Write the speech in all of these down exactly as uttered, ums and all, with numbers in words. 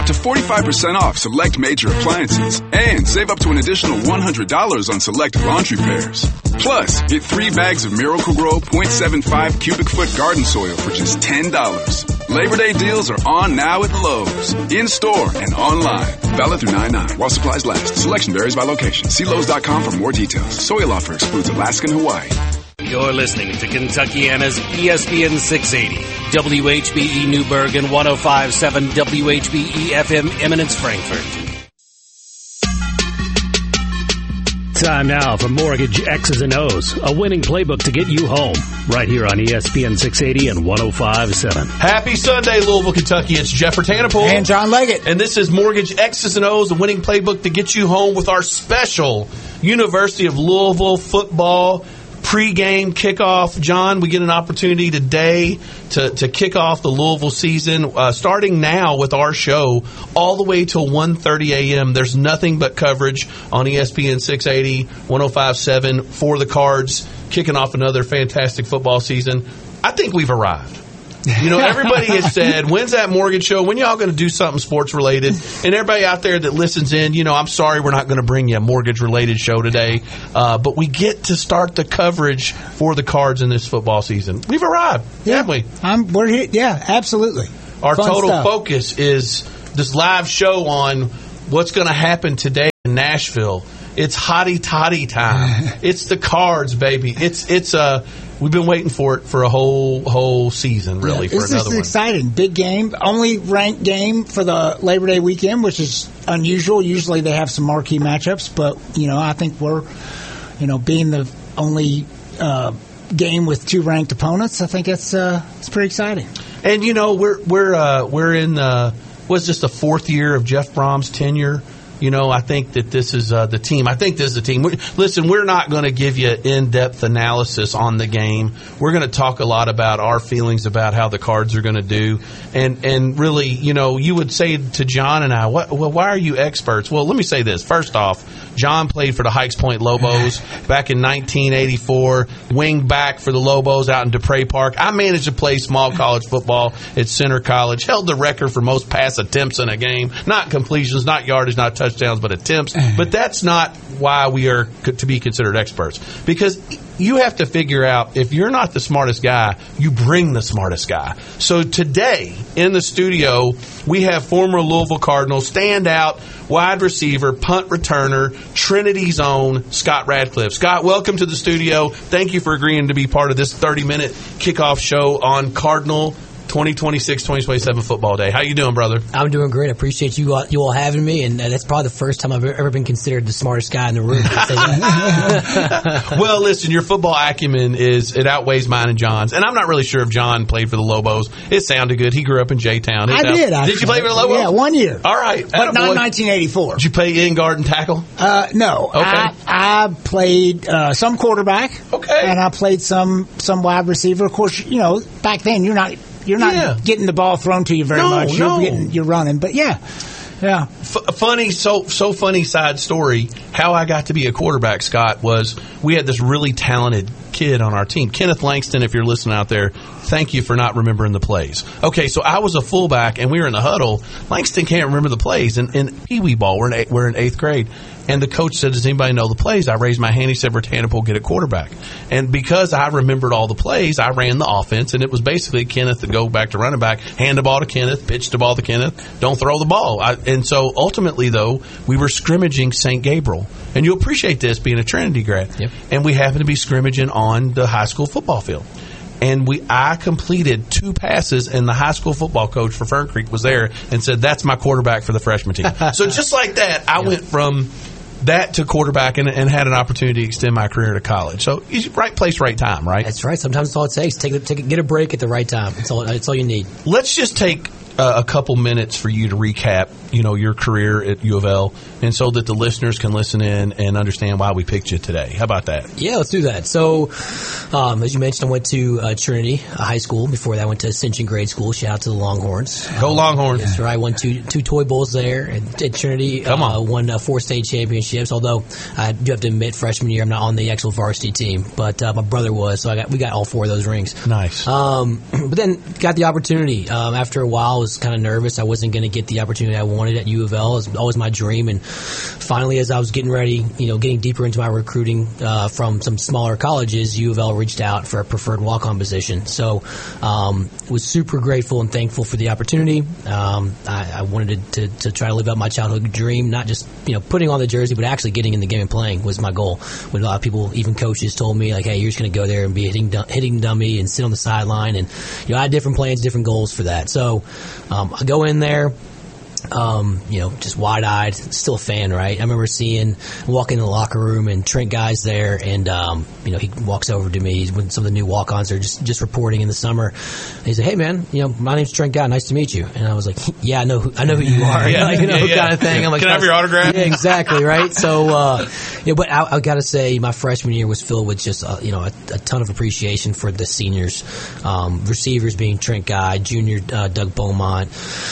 to forty-five percent off select major appliances and save up to an additional one hundred dollars on select laundry pairs. Plus, get three bags of Miracle-Gro point seven five cubic foot garden soil for just ten dollars. Labor Day deals are on now at Lowe's. In-store and online. Valid through nine nine while supplies last. Selection varies by location. See Lowe's dot com for more details. Soil offer excludes Alaska and Hawaii. You're listening to Kentuckiana's E S P N six eighty, W H B E Newburgh and one oh five point seven W H B E F M Eminence Frankfort. Time now for Mortgage X's and O's, a winning playbook to get you home. Right here on E S P N six eighty and one oh five point seven. Happy Sunday, Louisville, Kentucky. It's Jeff Tanapole. And John Leggett. And this is Mortgage X's and O's, a winning playbook to get you home with our special University of Louisville football pre-game kickoff. John, we get an opportunity today to, to kick off the Louisville season, uh, starting now with our show all the way till one thirty a.m. There's nothing but coverage on E S P N six eighty, one oh five point seven for the Cards, kicking off another fantastic football season. I think we've arrived. You know, everybody has said, when's that mortgage show? When y'all going to do something sports related? And everybody out there that listens in, you know, I'm sorry we're not going to bring you a mortgage related show today. Uh, but we get to start the coverage for the Cards in this football season. We've arrived, yeah, haven't we? I'm, we're here. Yeah, absolutely. Our Fun total stuff. focus is this live show on what's going to happen today in Nashville. It's hotty toddy time. It's the Cards, baby. It's it's uh we've been waiting for it for a whole whole season, really, yeah, for this another is one. Exciting. Big game. Only ranked game for the Labor Day weekend, which is unusual. Usually they have some marquee matchups, but you know, I think we're you know, being the only uh, game with two ranked opponents, I think it's uh it's pretty exciting. And you know, we're we're uh we're in uh what's this the fourth year of Jeff Brom's tenure. You know, I think that this is uh, the team. I think this is the team. We, listen, we're not going to give you in-depth analysis on the game. We're going to talk a lot about our feelings about how the Cards are going to do. And and really, you know, you would say to John and I, what, well, why are you experts? Well, let me say this. First off, John played for the Hikes Point Lobos back in nineteen eighty-four, wing back for the Lobos out in Dupre Park. I managed to play small college football at Center College, held the record for most pass attempts in a game. Not completions, not yardage, not touchdowns. touchdowns, but attempts. But that's not why we are to be considered experts. Because you have to figure out, if you're not the smartest guy, you bring the smartest guy. So today, in the studio, we have former Louisville Cardinals standout wide receiver, punt returner, Trinity's own Scott Radcliffe. Scott, welcome to the studio. Thank you for agreeing to be part of this thirty-minute kickoff show on Cardinal twenty twenty-six twenty twenty-seven football day. How you doing, brother? I'm doing great. I appreciate you all, you all having me, and uh, that's probably the first time I've ever been considered the smartest guy in the room. Well, listen, your football acumen is it outweighs mine and John's, and I'm not really sure if John played for the Lobos. It sounded good. He grew up in J-Town. I did. Actually. Did you play for the Lobos? Yeah, one year. All right, but not nineteen eighty-four. Did you play in guard and tackle? Uh, no. Okay. I, I played uh, some quarterback. Okay. And I played some some wide receiver. Of course, you know, back then you're not. You're not yeah. getting the ball thrown to you very no, much. You're no. getting, you're running, but yeah, yeah. F- funny, so so funny side story. How I got to be a quarterback, Scott, was we had this really talented kid on our team, Kenneth Langston. If you're listening out there, thank you for not remembering the plays. Okay, so I was a fullback, and we were in the huddle. Langston can't remember the plays, and in Pee Wee ball, we're in eight, we're in eighth grade. And the coach said, does anybody know the plays? I raised my hand. He said, Tanapole, get a quarterback. And because I remembered all the plays, I ran the offense. And it was basically Kenneth to go back to running back, hand the ball to Kenneth, pitch the ball to Kenneth, don't throw the ball. I, and so ultimately, though, we were scrimmaging Saint Gabriel. And you'll appreciate this being a Trinity grad. Yep. And we happened to be scrimmaging on the high school football field. And we, I completed two passes, and the high school football coach for Fern Creek was there and said, that's my quarterback for the freshman team. So just like that, I yep. went from that to quarterback and, and had an opportunity to extend my career to college. So right place, right time, right? That's right. Sometimes that's all it takes. Take, a, take a, get a break at the right time. That's all, that's all you need. Let's just take uh, a couple minutes for you to recap, you know, your career at U of L, and so that the listeners can listen in and understand why we picked you today. How about that? Yeah, let's do that. So, um, as you mentioned, I went to uh, Trinity High School. Before that, I went to Ascension Grade School. Shout out to the Longhorns. Go Longhorns. That's right. I won two, two toy bowls there at, at Trinity. Come on. Uh, won uh, four state championships, although I do have to admit, freshman year, I'm not on the actual varsity team, but uh, my brother was, so I got we got all four of those rings. Nice. Um, but then got the opportunity um, after a while. I was kind of nervous. I wasn't going to get the opportunity I wanted at U of L. It was always my dream. And finally, as I was getting ready, you know, getting deeper into my recruiting uh, from some smaller colleges, U of L reached out for a preferred walk-on position. So um, was super grateful and thankful for the opportunity. Um, I, I wanted to, to, to try to live out my childhood dream, not just, you know, putting on the jersey, but actually getting in the game and playing was my goal. When a lot of people, even coaches, told me, like, hey, you're just going to go there and be a hitting, hitting dummy and sit on the sideline. And, you know, I had different plans, different goals for that. So um, I go in there. Um, you know, just wide-eyed, still a fan, right? I remember seeing, walking in the locker room and Trent Guy's there, and, um, you know, he walks over to me when some of the new walk-ons are just, just reporting in the summer. And he said, hey, man, you know, my name's Trent Guy. Nice to meet you. And I was like, yeah, I know who, I know who you are. yeah, like, you know, yeah, yeah. kind of thing. I'm like, can I have your autograph? Yeah, exactly, right? So, uh, yeah, but I, I got to say, my freshman year was filled with just, uh, you know, a, a ton of appreciation for the seniors. Um, receivers being Trent Guy, junior uh, Doug Beaumont,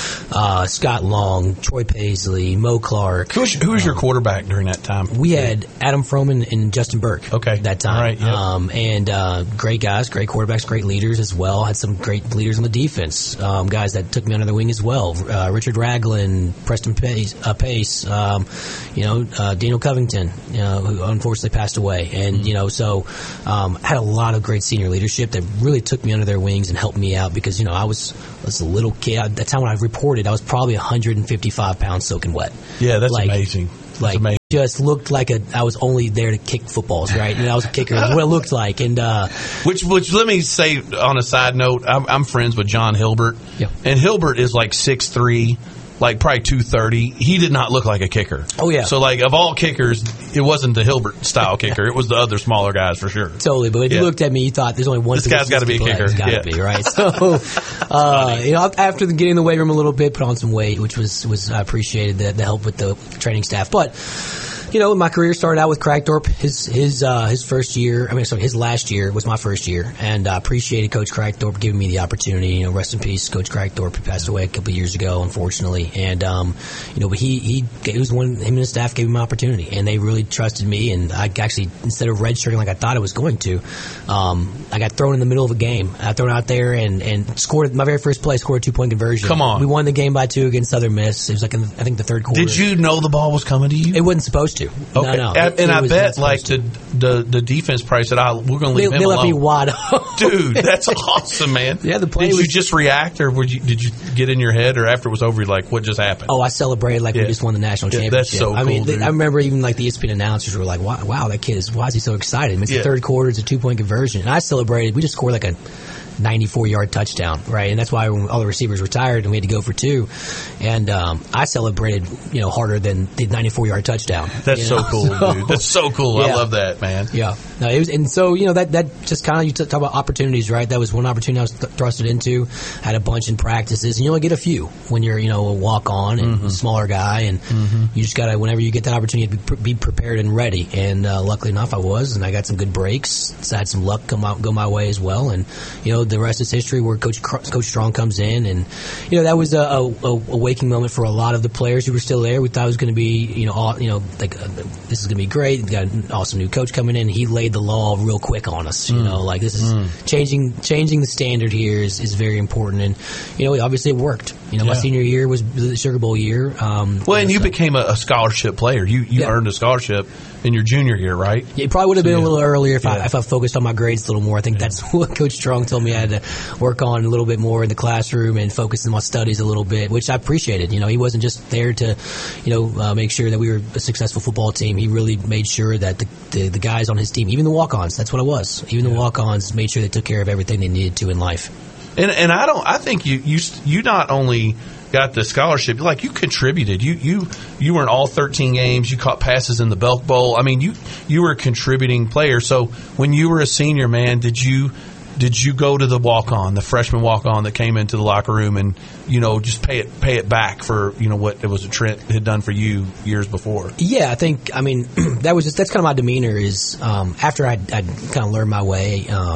uh, Scott Long, Troy Paisley, Mo Clark. Who was, who was um, your quarterback during that time? We had Adam Froman and Justin Burke. Okay, that time. All right, yep. um, and uh, great guys, great quarterbacks, great leaders as well. Had some great leaders on the defense. Um, guys that took me under their wing as well. Uh, Richard Ragland, Preston Pace, uh, Pace um, you know, uh, Daniel Covington, you know, who unfortunately passed away. And mm-hmm. you know, so um, had a lot of great senior leadership that really took me under their wings and helped me out because you know I was, I was a little kid at that time when I reported. I was probably one hundred fifty-five pounds soaking wet. Yeah, that's like, amazing. That's like, amazing. Just looked like a. I was only there to kick footballs, right? And I was a kicker. That's what it looked like. And uh, which, which, let me say on a side note, I'm, I'm friends with John Hilbert, yeah. and Hilbert is like six three, like probably two thirty. He did not look like a kicker. Oh yeah. So like of all kickers, it wasn't the Hilbert style kicker. It was the other smaller guys for sure. Totally. But if yeah. you looked at me, you thought there's only one. This guy's got to be a kicker. It's got to yeah. be right. So uh, you know, after the, getting in the weight room a little bit, put on some weight, which was was I appreciated the, the help with the training staff, but. You know, my career started out with Kragthorpe. His his uh, his first year, I mean, sorry, his last year was my first year, and I uh, appreciated Coach Kragthorpe giving me the opportunity. You know, rest in peace, Coach Kragthorpe, who passed away a couple of years ago, unfortunately. And um, you know, but he he it was one him and his staff gave me my opportunity, and they really trusted me. And I actually, instead of redshirting like I thought I was going to, um, I got thrown in the middle of a game. I got thrown out there and and scored my very first play, scored a two point conversion. Come on, we won the game by two against Southern Miss. It was like in, I think the third quarter. Did you know the ball was coming to you? It wasn't supposed to. Okay. No, no. And, it, and it I bet, like, to. the, the the defense probably said, oh, we're going to leave they, him they alone. left me wide open. Dude, that's awesome, man. Yeah, the play Did was, you just react, or would you, did you get in your head, or after it was over, you're like, what just happened? Oh, I celebrated like yeah. we just won the national yeah, championship. That's so cool, I mean, dude. I remember even, like, the E S P N announcers were like, wow, wow that kid is, why is he so excited? I mean, it's yeah. the third quarter, it's a two-point conversion. And I celebrated. We just scored like a ninety-four yard touchdown, right? And that's why when all the receivers retired and we had to go for two. And um, I celebrated, you know, harder than the ninety-four yard touchdown. That's you so know? cool, so, dude. That's so cool. Yeah. I love that, man. Yeah. No, it was, and so, you know, that, that just kind of, you talk about opportunities, right? That was one opportunity I was th- thrusted into. Had a bunch in practices, and you only get a few when you're, you know, a walk-on and mm-hmm. a smaller guy, and mm-hmm. you just got to, whenever you get that opportunity, be, pre- be prepared and ready. And uh, luckily enough, I was, and I got some good breaks. So I had some luck come out, go my way as well. And, you know, the rest is history where Coach Coach Strong comes in, and, you know, that was a, a, a waking moment for a lot of the players who were still there. We thought it was going to be, you know, all, you know, like, uh, this is going to be great. We got an awesome new coach coming in. He laid the law real quick on us, you mm. know, like this is mm. changing changing the standard here is, is very important. And, you know, obviously it worked. You know, yeah. my senior year was the Sugar Bowl year. Um, well, and you so. became a, a scholarship player. You you yeah. earned a scholarship in your junior year, right? Yeah, it probably would have so, been yeah. a little earlier if, yeah. I, if I focused on my grades a little more. I think yeah. that's what Coach Strong told me I had to work on a little bit more in the classroom and focus on my studies a little bit, which I appreciated. You know, he wasn't just there to, you know, uh, make sure that we were a successful football team. He really made sure that the, the, the guys on his team, even the walk-ons, that's what it was. Even yeah. the walk-ons made sure they took care of everything they needed to in life. And and I don't. I think you you you not only got the scholarship, like you contributed. You you you were in all thirteen games. You caught passes in the Belk Bowl. I mean, you you were a contributing player. So when you were a senior, man, did you did you go to the walk on, the freshman walk on that came into the locker room, and you know just pay it pay it back for you know what it was a Trent had done for you years before? Yeah, I think. I mean, that was just that's kind of my demeanor. Is um, after I I kind of learned my way. Um,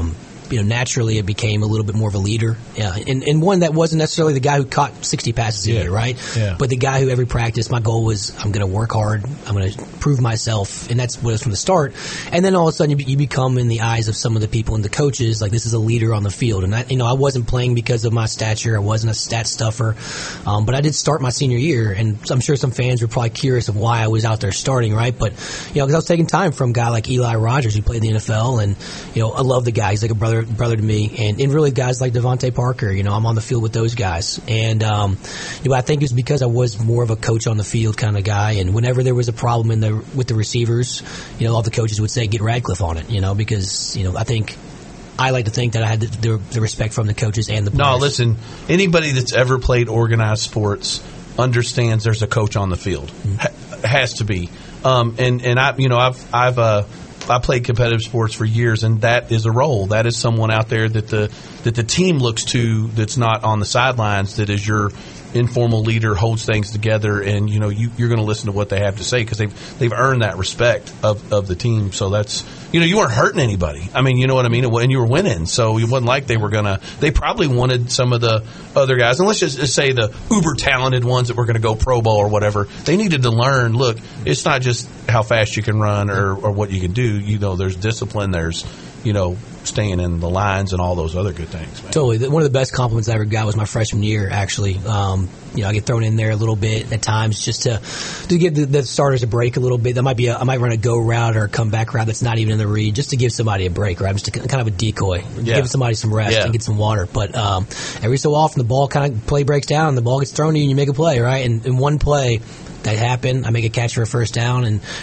you know, naturally it became a little bit more of a leader, yeah, and, and one that wasn't necessarily the guy who caught sixty passes a Yeah. year, right? Yeah. But the guy who every practice, my goal was I'm going to work hard, I'm going to prove myself, and that's what it was from the start. And then all of a sudden you, be- you become in the eyes of some of the people and the coaches like this is a leader on the field. And I, you know, I wasn't playing because of my stature, I wasn't a stat stuffer, um, but I did start my senior year, and I'm sure some fans were probably curious of why I was out there starting, right? But you know, because I was taking time from a guy like Eli Rogers who played in the N F L, and you know, I love the guy. He's like a brother brother to me, and, and really guys like Devontae Parker. You know, I'm on the field with those guys, and um, you know, I think it's because I was more of a coach on the field kind of guy. And whenever there was a problem in the with the receivers, you know, all the coaches would say, "Get Radcliffe on it," you know, because you know, I think. I like to think that I had the, the, the respect from the coaches and the players. No, listen, anybody that's ever played organized sports understands there's a coach on the field. Mm-hmm. Ha- has to be. Um, and, and I, you know, I've, I've, uh, I played competitive sports for years, and that is a role. That is someone out there that the, that the team looks to that's not on the sidelines, that is your informal leader, holds things together, and, you know, you, you're going to listen to what they have to say because they've, they've earned that respect of, of the team. So that's, you know, you weren't hurting anybody. I mean, you know what I mean? And you were winning. So it wasn't like they were going to, they probably wanted some of the other guys, and let's just say the uber talented ones that were going to go Pro Bowl or whatever, they needed to learn, look, it's not just how fast you can run or, or what you can do. You know, there's discipline, there's, you know, staying in the lines and all those other good things, man. Totally. One of the best compliments I ever got was my freshman year, actually. Um, you know, I get thrown in there a little bit at times just to to give the, the starters a break a little bit. That might be a, I might run a go route or a comeback route that's not even in the read, just to give somebody a break, right? Just to, kind of a decoy, Yeah. give somebody some rest Yeah. and get some water. But um, every so often the ball kind of play breaks down, the ball gets thrown to you and you make a play, right? And in one play that happened, I make a catch for a first down, and